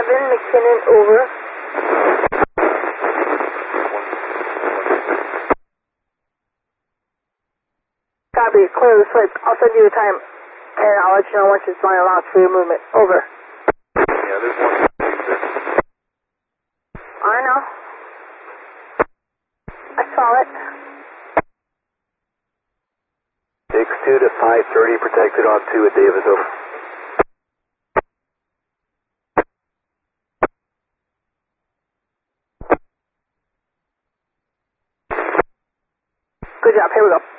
McKinnon, over. Copy, clear the slip. I'll send you the time, and I'll let you know once it's line locked for your movement. Over. Yeah, there's one. I know. I saw it. Takes 2 to 530, protected on 2 at Davis, over. Good job, here we go.